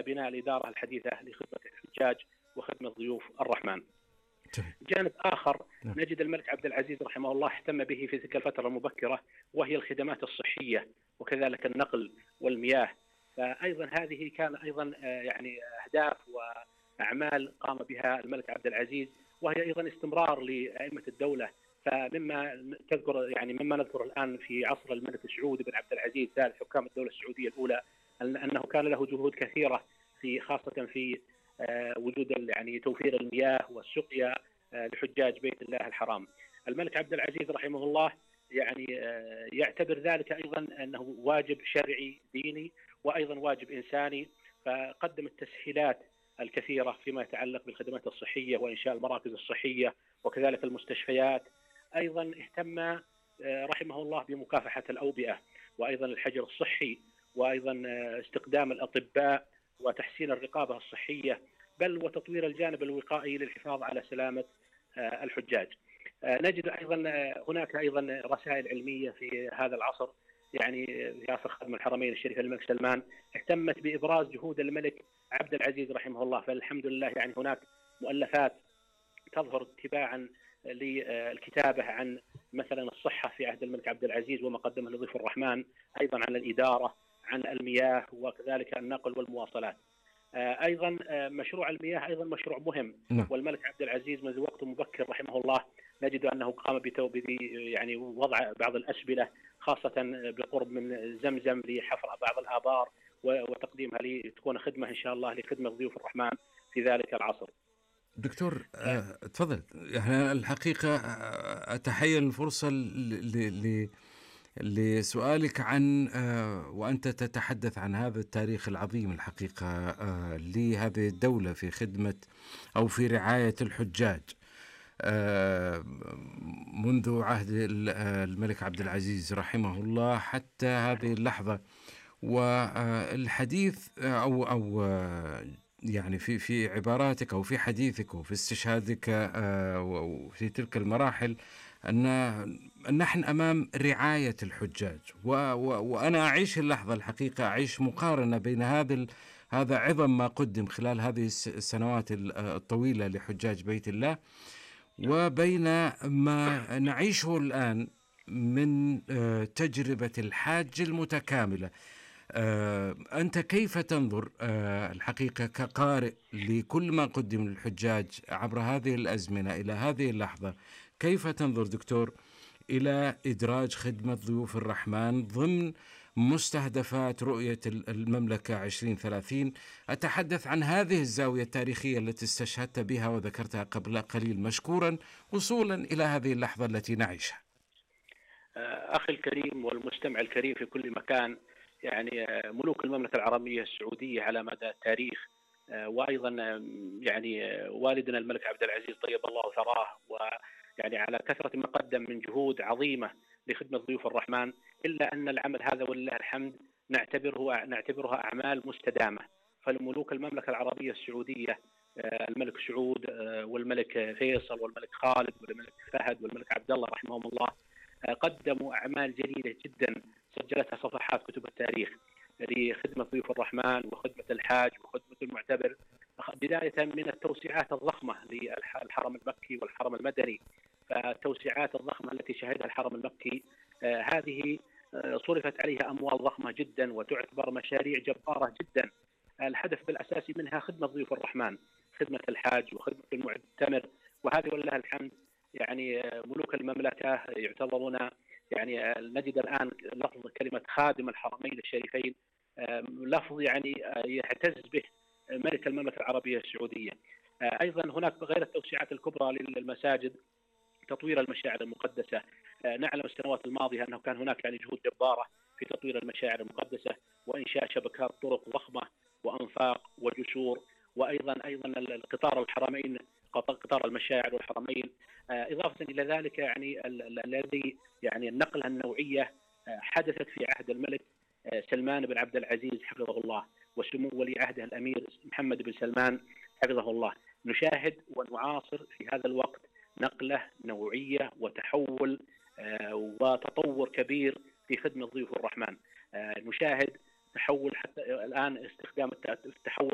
بناء الإدارة الحديثة لخدمة الحجاج وخدمة ضيوف الرحمن. جانب آخر نجد الملك عبد العزيز رحمه الله اهتم به في تلك الفترة المبكرة، وهي الخدمات الصحية وكذلك النقل والمياه. فأيضا هذه كان أيضا يعني أهداف وأعمال قام بها الملك عبد العزيز، وهي أيضا استمرار لأئمة الدولة. مما نذكر الآن في عصر الملك سعود بن عبد العزيز ثالث حكام الدولة السعودية الأولى، أنه كان له جهود كثيرة في خاصة في وجود يعني توفير المياه والسقيا لحجاج بيت الله الحرام. الملك عبد العزيز رحمه الله يعني يعتبر ذلك أيضا أنه واجب شرعي ديني وأيضا واجب إنساني، فقدم التسهيلات الكثيرة فيما يتعلق بالخدمات الصحية وإنشاء المراكز الصحية وكذلك المستشفيات. أيضا اهتم رحمه الله بمكافحة الأوبئة وأيضا الحجر الصحي وأيضا استخدام الأطباء وتحسين الرقابة الصحية، بل وتطوير الجانب الوقائي للحفاظ على سلامة الحجاج. نجد أيضا هناك أيضا رسائل علمية في هذا العصر، يعني في عصر خادم الحرمين الشريف الملك سلمان اهتمت بإبراز جهود الملك عبد العزيز رحمه الله. فالحمد لله يعني هناك مؤلفات تظهر اتباعا للكتابة عن مثلا الصحة في عهد الملك عبد العزيز وما قدمه لضيف الرحمن، أيضا عن الإدارة، عن المياه وكذلك النقل والمواصلات. أيضا مشروع المياه أيضا مشروع مهم، والملك عبد العزيز منذ وقت مبكر رحمه الله نجد أنه قام يعني وضع بعض الأسبلة خاصة بقرب من زمزم لحفر بعض الآبار وتقديمها لتكون خدمة إن شاء الله لخدمة ضيوف الرحمن في ذلك العصر. دكتور تفضل. يعني الحقيقة أتحين الفرصة لسؤالك عن وأنت تتحدث عن هذا التاريخ العظيم الحقيقة لهذه الدولة في خدمة أو في رعاية الحجاج منذ عهد الملك عبد العزيز رحمه الله حتى هذه اللحظة. والحديث أو يعني في عباراتك أو في حديثك وفي استشهادك وفي تلك المراحل أن نحن أمام رعاية الحجاج، وأنا أعيش اللحظة الحقيقة، أعيش مقارنة بين هذا عظم ما قدم خلال هذه السنوات الطويلة لحجاج بيت الله وبين ما نعيشه الآن من تجربة الحاج المتكاملة. أنت كيف تنظر الحقيقة كقارئ لكل ما قدم للحجاج عبر هذه الأزمنة إلى هذه اللحظة؟ كيف تنظر دكتور إلى إدراج خدمة ضيوف الرحمن ضمن مستهدفات رؤية المملكة 2030؟ أتحدث عن هذه الزاوية التاريخية التي استشهدت بها وذكرتها قبل قليل مشكورا وصولا إلى هذه اللحظة التي نعيشها. أخي الكريم والمستمع الكريم في كل مكان، يعني ملوك المملكة العربية السعودية على مدى التاريخ وأيضا يعني والدنا الملك عبد العزيز طيب الله ثراه، ويعني على كثرة ما قدم من جهود عظيمة لخدمة ضيوف الرحمن، إلا أن العمل هذا ولله الحمد نعتبرها أعمال مستدامة. فالملوك المملكة العربية السعودية الملك سعود والملك فيصل والملك خالد والملك فهد والملك عبد الله رحمهم الله قدموا أعمال جليلة جدا سجلتها صفحات كتب التاريخ لخدمة ضيوف الرحمن وخدمة الحاج وخدمة المعتبر، بداية من التوسعات الضخمة للحرم المكي والحرم المدني. فالتوسعات الضخمة التي شهدها الحرم المكي هذه صرفت عليها أموال ضخمة جدا وتعتبر مشاريع جبارة جدا. الهدف بالأساسي منها خدمة ضيوف الرحمن، خدمة الحاج وخدمة المعتمر، وهذه ولله الحمد يعني ملوك المملكة يعتبرون، يعني نجد الآن لفظ كلمة خادم الحرمين الشريفين لفظ يعني يعتز به ملك المملكة العربية السعودية. أيضا هناك غير التوسعات الكبرى للمساجد تطوير المشاعر المقدسة. نعلم السنوات الماضية أنه كان هناك يعني جهود جبارة في تطوير المشاعر المقدسة وإنشاء شبكات طرق ضخمة وأنفاق وجسور، وأيضا القطار الحرمين قطار المشاعر والحرمين. إضافة إلى ذلك يعني الذي يعني النقلة النوعية حدثت في عهد الملك سلمان بن عبد العزيز حفظه الله وسمو ولي عهده الأمير محمد بن سلمان حفظه الله. نشاهد ونعاصر في هذا الوقت نقلة نوعية وتحول وتطور كبير في خدمة ضيوف الرحمن. نشاهد تحول حتى الآن استخدام التحول